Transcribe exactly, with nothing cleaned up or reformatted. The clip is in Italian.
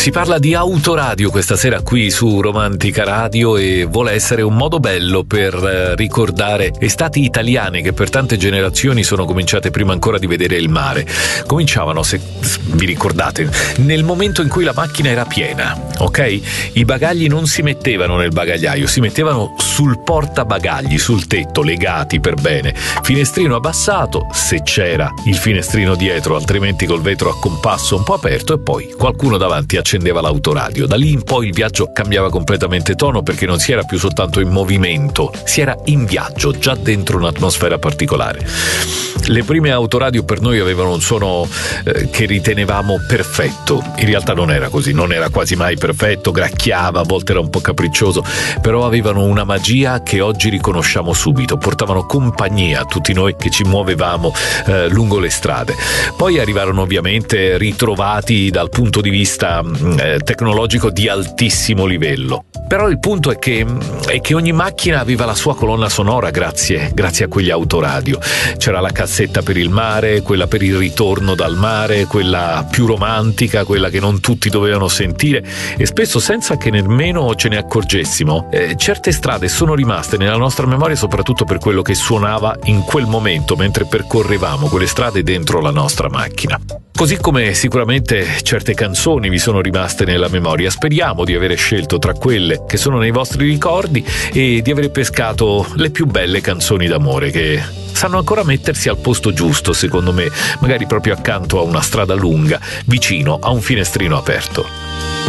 Si parla di autoradio questa sera qui su Romantica Radio e vuole essere un modo bello per ricordare estati italiane che per tante generazioni sono cominciate prima ancora di vedere il mare. Cominciavano, se vi ricordate, nel momento in cui la macchina era piena, ok? I bagagli non si mettevano nel bagagliaio, si mettevano sul portabagagli, sul tetto, legati per bene. Finestrino abbassato, se c'era il finestrino dietro, altrimenti col vetro a compasso un po' aperto, e poi qualcuno davanti accendeva l'autoradio. Da lì in poi il viaggio cambiava completamente tono, perché non si era più soltanto in movimento, si era in viaggio, già dentro un'atmosfera particolare. Le prime autoradio per noi avevano un suono eh, che ritenevamo perfetto. In realtà non era così, non era quasi mai perfetto, gracchiava, a volte era un po' capriccioso, però avevano una magia che oggi riconosciamo subito, portavano compagnia a tutti noi che ci muovevamo eh, lungo le strade. Poi arrivarono ovviamente ritrovati dal punto di vista eh, tecnologico di altissimo livello. Però il punto è che, è che ogni macchina aveva la sua colonna sonora grazie, grazie a quegli autoradio. C'era la cassetta per il mare, quella per il ritorno dal mare, quella più romantica, quella che non tutti dovevano sentire, e spesso senza che nemmeno ce ne accorgessimo. Eh, certe strade sono rimaste nella nostra memoria soprattutto per quello che suonava in quel momento mentre percorrevamo quelle strade dentro la nostra macchina. Così come sicuramente certe canzoni vi sono rimaste nella memoria. Speriamo di avere scelto tra quelle che sono nei vostri ricordi e di aver pescato le più belle canzoni d'amore che sanno ancora mettersi al posto giusto, secondo me, magari proprio accanto a una strada lunga, vicino a un finestrino aperto.